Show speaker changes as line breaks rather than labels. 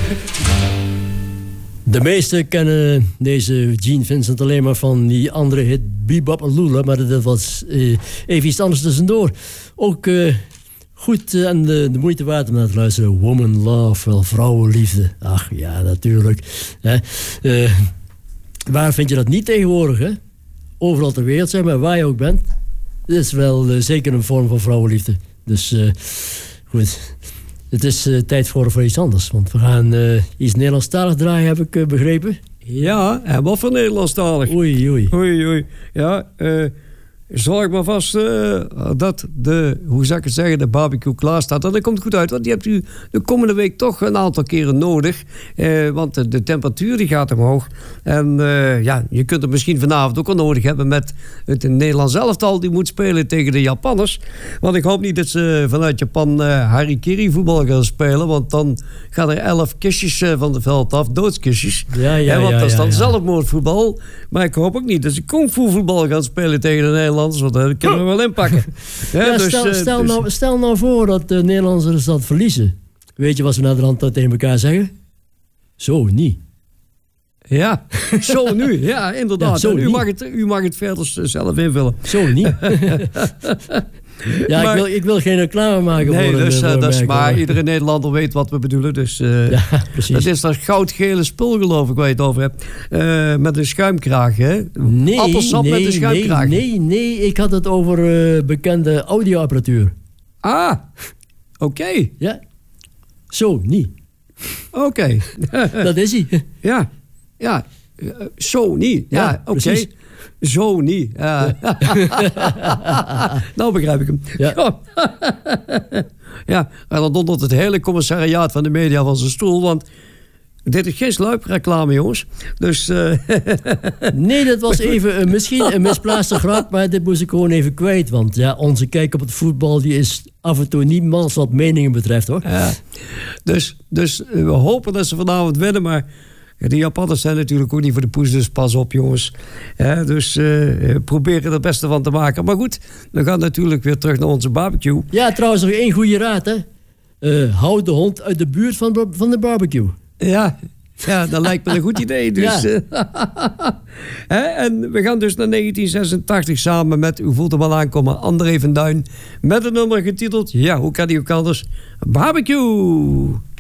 De meesten kennen deze Gene Vincent alleen maar van die andere hit Bebop en Lula, maar dat was even iets anders tussendoor. Ook goed en de moeite waard om naar te luisteren. Woman Love, wel vrouwenliefde. Ach ja, natuurlijk. Hè. Waar vind je dat niet tegenwoordig? Hè? Overal ter wereld, zeg maar, waar je ook bent. Het is wel zeker een vorm van vrouwenliefde. Dus goed. Het is tijd voor iets anders. Want we gaan iets Nederlandstalig draaien, heb ik begrepen.
Ja, en wat voor Nederlandstalig?
Oei.
Ja, zorg maar vast dat hoe zou ik het zeggen, de barbecue klaar staat. En dat komt goed uit, want die hebt u de komende week toch een aantal keren nodig. Want de temperatuur die gaat omhoog. En je kunt het misschien vanavond ook al nodig hebben met het Nederlands elftal die moet spelen tegen de Japanners. Want ik hoop niet dat ze vanuit Japan harikiri voetbal gaan spelen, want dan gaan er 11 kistjes van het veld af, doodskistjes. Want dat is dan zelfmoordvoetbal. Maar ik hoop ook niet dat ze kung fu voetbal gaan spelen tegen de Nederlanders, want dat kunnen we wel inpakken.
Stel nou voor dat de Nederlanders dat verliezen. Weet je wat ze naar de hand tegen elkaar zeggen? Zo niet.
Ja, zo nu. Ja, inderdaad.
Ja,
u mag het verder zelf invullen.
Zo niet. Ja, maar, ik wil geen reclame maken voor
maar iedere Nederlander weet wat we bedoelen. Dus
precies.
Dat is dat goudgele spul, geloof ik, waar je het over hebt. Met een schuimkraag, hè? Appelsap met een schuimkraag.
Nee, ik had het over bekende audioapparatuur.
Ah, oké.
Ja, zo niet.
Oké.
Dat is hij.
Ja. Zo niet. Ja, oké. Zo niet. Nou begrijp ik hem. Ja, en dan dondert het hele commissariaat van de media van zijn stoel, want dit is geen sluipreclame, jongens. Dus
nee, dat was even misschien een misplaatste grap, maar dit moest ik gewoon even kwijt. Want ja, onze kijk op het voetbal die is af en toe niet mals wat meningen betreft, hoor.
Ja. Dus we hopen dat ze vanavond winnen, maar de Japanners zijn natuurlijk ook niet voor de poes, dus pas op, jongens. Dus probeer er het beste van te maken. Maar goed, we gaan natuurlijk weer terug naar onze barbecue.
Ja, trouwens nog één goede raad, hè. Houd de hond uit de buurt van de barbecue.
Ja, dat lijkt me een goed idee. Dus, en we gaan dus naar 1986 samen met, u voelt hem al aankomen, André van Duin. Met een nummer getiteld, ja, hoe kan die ook anders? Barbecue!